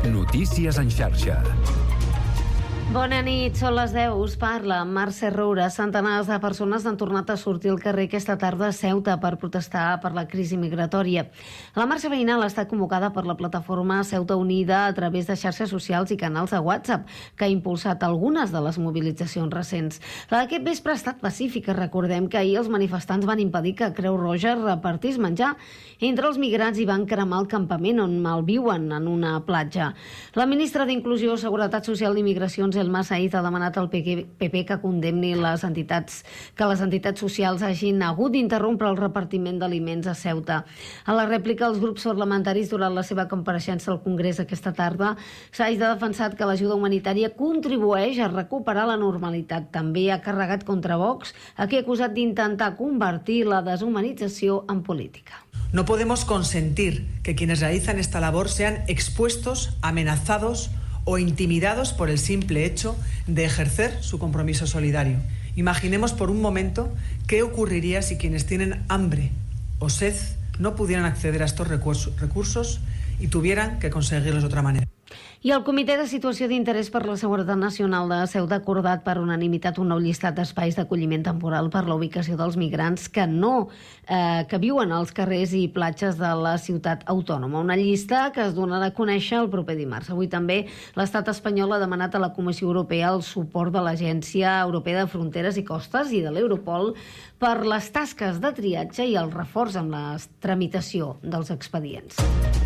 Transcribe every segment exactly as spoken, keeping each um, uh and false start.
Notícies en xarxa. Bona nit, són les deu, us parla Mercè Roura. Centenars de persones han tornat a sortir al carrer aquesta tarda a Ceuta per protestar per la crisi migratòria. La marxa veïnal està convocada per la plataforma Ceuta Unida a través de xarxes socials i canals de WhatsApp, que ha impulsat algunes de les mobilitzacions recents. La d'aquest vespre ha estat pacífica. Recordem que ahir els manifestants van impedir que Creu Roja repartís menjar entre els migrants i van cremar el campament on malviuen en una platja. La ministra d'Inclusió, Seguretat Social i Migracions, Elma Saïd, ha demanat al P P que condemni les entitats, que les entitats socials hagin hagut d'interrompre el repartiment d'aliments a Ceuta. A la rèplica, els grups parlamentaris, durant la seva compareixença al Congrés aquesta tarda, Saïd ha defensat que l'ajuda humanitària contribueix a recuperar la normalitat. També ha carregat contra Vox, a qui ha acusat d'intentar convertir la deshumanització en política. No podemos consentir que quienes realizan esta labor sean expuestos, amenazados o intimidados por el simple hecho de ejercer su compromiso solidario. Imaginemos por un momento qué ocurriría si quienes tienen hambre o sed no pudieran acceder a estos recursos y tuvieran que conseguirlos de otra manera. I el Comitè de Situació d'Interès per la Seguretat Nacional de Ceuta ha acordat per unanimitat un nou llistat d'espais d'acolliment temporal per la ubicació dels migrants que no, eh, que viuen als carrers i platges de la ciutat autònoma. Una llista que es donarà a conèixer el proper dimarts. Avui també l'estat espanyol ha demanat a la Comissió Europea el suport de l'Agència Europea de Fronteres i Costes i de l'Europol per les tasques de triatge i el reforç amb la tramitació dels expedients.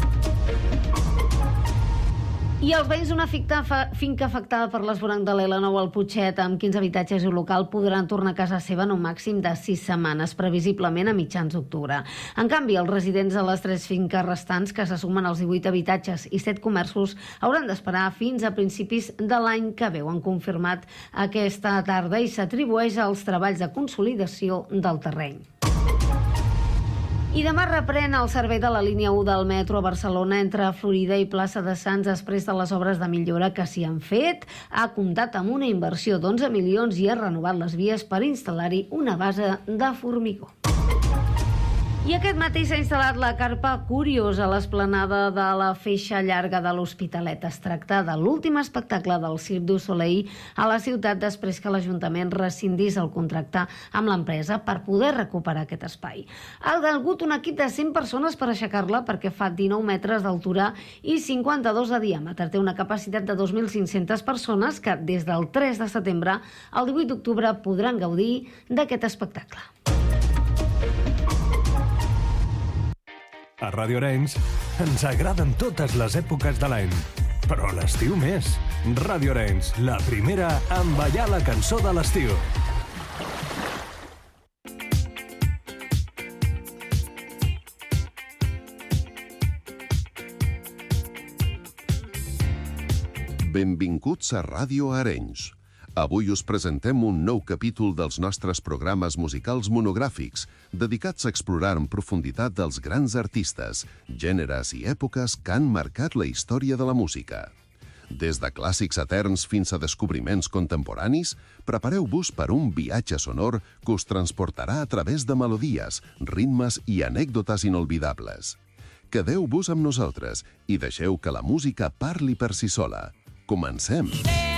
I els veïns d'una finca afectada per l'esvoranc de l'L nou al Putxet, amb quinze habitatges i un local, podran tornar a casa seva en un màxim de sis setmanes, previsiblement a mitjans d'octubre. En canvi, els residents de les tres finques restants, que se sumen als divuit habitatges i set comerços, hauran d'esperar fins a principis de l'any que ve. Ho han confirmat aquesta tarda i s'atribueix als treballs de consolidació del terreny. I demà reprèn el servei de la línia u del metro a Barcelona entre Florida i Plaça de Sants després de les obres de millora que s'hi han fet. Ha comptat amb una inversió d'onze milions i ha renovat les vies per instal·lar-hi una base de formigó. I aquest matí s'ha instal·lat la carpa Curiós a l'esplanada de la Feixa Llarga de l'Hospitalet. Es tracta de l'últim espectacle del Cirque du Soleil a la ciutat després que l'Ajuntament rescindís el contracte amb l'empresa per poder recuperar aquest espai. Ha hagut un equip de cent persones per aixecar-la perquè fa dinou metres d'altura i cinquanta-dos de diàmetre. Té una capacitat de dos mil cinc-centes persones que des del tres de setembre al divuit d'octubre podran gaudir d'aquest espectacle. A Ràdio Arenys ens agraden totes les èpoques de l'any, però l'estiu més. Ràdio Arenys, la primera en ballar la cançó de l'estiu. Benvinguts a Ràdio Arenys. Avui us presentem un nou capítol dels nostres programes musicals monogràfics, dedicats a explorar en profunditat els grans artistes, gèneres i èpoques que han marcat la història de la música. Des de clàssics eterns fins a descobriments contemporanis, prepareu-vos per un viatge sonor que us transportarà a través de melodies, ritmes i anècdotes inolvidables. Quedeu-vos amb nosaltres i deixeu que la música parli per si sola. Comencem!